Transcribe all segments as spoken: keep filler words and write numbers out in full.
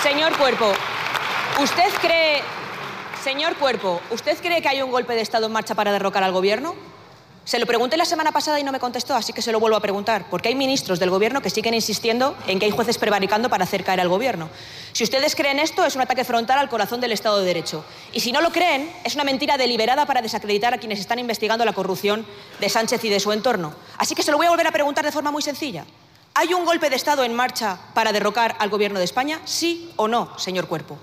Señor Cuerpo, ¿usted cree, señor Cuerpo, ¿usted cree que hay un golpe de Estado en marcha para derrocar al Gobierno? Se lo pregunté la semana pasada y no me contestó, así que se lo vuelvo a preguntar, porque hay ministros del Gobierno que siguen insistiendo en que hay jueces prevaricando para hacer caer al Gobierno. Si ustedes creen esto, es un ataque frontal al corazón del Estado de Derecho. Y si no lo creen, es una mentira deliberada para desacreditar a quienes están investigando la corrupción de Sánchez y de su entorno. Así que se lo voy a volver a preguntar de forma muy sencilla. ¿Hay un golpe de Estado en marcha para derrocar al Gobierno de España? ¿Sí o no, señor Cuerpo?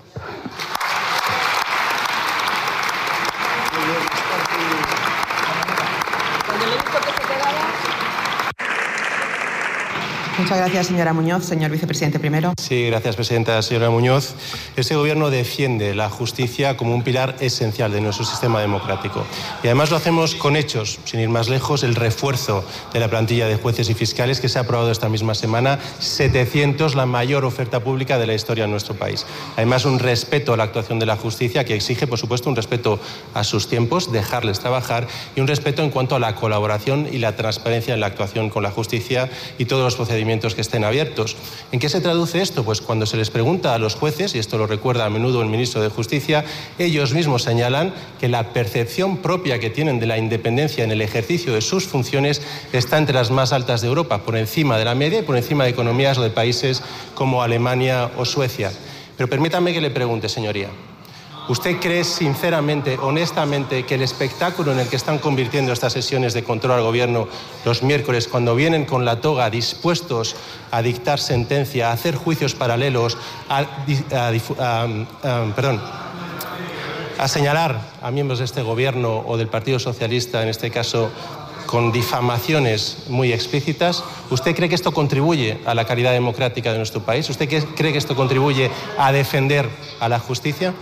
Muchas gracias, señora Muñoz. Señor vicepresidente primero. Sí, gracias, presidenta. Señora Muñoz, este Gobierno defiende la justicia como un pilar esencial de nuestro sistema democrático. Y además lo hacemos con hechos, sin ir más lejos, el refuerzo de la plantilla de jueces y fiscales que se ha aprobado esta misma semana, setecientos, la mayor oferta pública de la historia en nuestro país. Además, un respeto a la actuación de la justicia que exige, por supuesto, un respeto a sus tiempos, dejarles trabajar, y un respeto en cuanto a la colaboración y la transparencia en la actuación con la justicia y todos los procedimientos que estén abiertos. ¿En qué se traduce esto? Pues cuando se les pregunta a los jueces, y esto lo recuerda a menudo el ministro de Justicia, ellos mismos señalan que la percepción propia que tienen de la independencia en el ejercicio de sus funciones está entre las más altas de Europa, por encima de la media y por encima de economías o de países como Alemania o Suecia. Pero permítame que le pregunte, señoría, ¿usted cree sinceramente, honestamente, que el espectáculo en el que están convirtiendo estas sesiones de control al Gobierno los miércoles, cuando vienen con la toga dispuestos a dictar sentencia, a hacer juicios paralelos, a, a, a, a, perdón, a señalar a miembros de este Gobierno o del Partido Socialista, en este caso, con difamaciones muy explícitas, ¿usted cree que esto contribuye a la calidad democrática de nuestro país? ¿Usted cree que esto contribuye a defender a la justicia?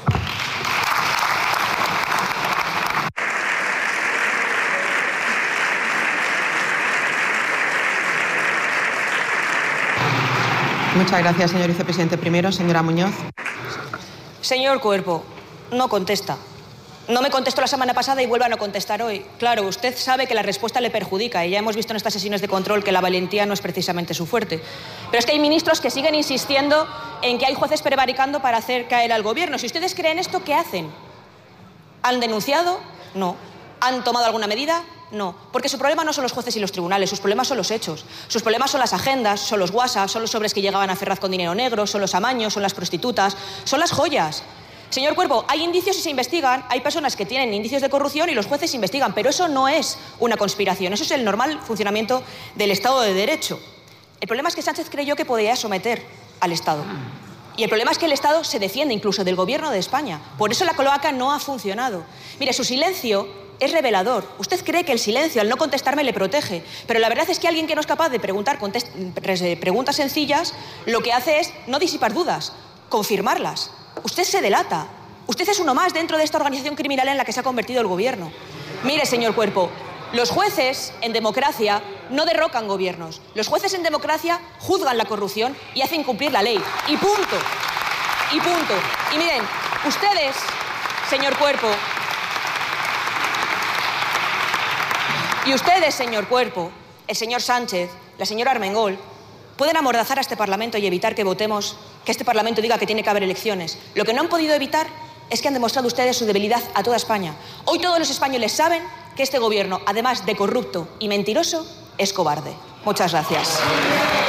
Muchas gracias, señor vicepresidente primero. Señora Muñoz. Señor Cuerpo, no contesta. No me contestó la semana pasada y vuelve a no contestar hoy. Claro, usted sabe que la respuesta le perjudica y ya hemos visto en estas sesiones de control que la valentía no es precisamente su fuerte. Pero es que hay ministros que siguen insistiendo en que hay jueces prevaricando para hacer caer al Gobierno. Si ustedes creen esto, ¿qué hacen? ¿Han denunciado? No. ¿Han tomado alguna medida? No. Porque su problema no son los jueces y los tribunales, sus problemas son los hechos. Sus problemas son las agendas, son los WhatsApp, son los sobres que llegaban a Ferraz con dinero negro, son los amaños, son las prostitutas, son las joyas. Señor Cuerpo, hay indicios y se investigan, hay personas que tienen indicios de corrupción y los jueces investigan, pero eso no es una conspiración, eso es el normal funcionamiento del Estado de Derecho. El problema es que Sánchez creyó que podía someter al Estado. Y el problema es que el Estado se defiende incluso del Gobierno de España. Por eso la cloaca no ha funcionado. Mire, su silencio es revelador. Usted cree que el silencio, al no contestarme, le protege. Pero la verdad es que alguien que no es capaz de preguntar preguntas sencillas, lo que hace es no disipar dudas, confirmarlas. Usted se delata. Usted es uno más dentro de esta organización criminal en la que se ha convertido el Gobierno. Mire, señor Cuerpo, los jueces en democracia no derrocan gobiernos. Los jueces en democracia juzgan la corrupción y hacen cumplir la ley. Y punto. Y punto. Y miren, ustedes, señor Cuerpo, y ustedes, señor Cuerpo, el señor Sánchez, la señora Armengol, pueden amordazar a este Parlamento y evitar que votemos, que este Parlamento diga que tiene que haber elecciones. Lo que no han podido evitar es que han demostrado ustedes su debilidad a toda España. Hoy todos los españoles saben que este Gobierno, además de corrupto y mentiroso, es cobarde. Muchas gracias.